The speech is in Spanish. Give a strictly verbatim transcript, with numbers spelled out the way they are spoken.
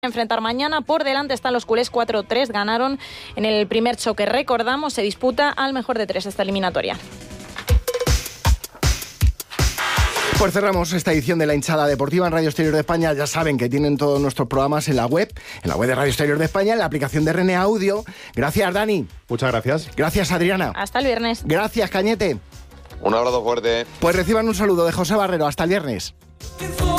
enfrentar mañana. Por delante están los culés, cuatro tres ganaron en el primer choque. Recordamos, se disputa al mejor de tres esta eliminatoria. Pues cerramos esta edición de La Hinchada Deportiva en Radio Exterior de España. Ya saben que tienen todos nuestros programas en la web, en la web de Radio Exterior de España, en la aplicación de R N A Audio. Gracias, Dani. Muchas gracias. Gracias, Adriana. Hasta el viernes. Gracias, Cañete. Un abrazo fuerte. Pues reciban un saludo de José Barrero. Hasta el viernes.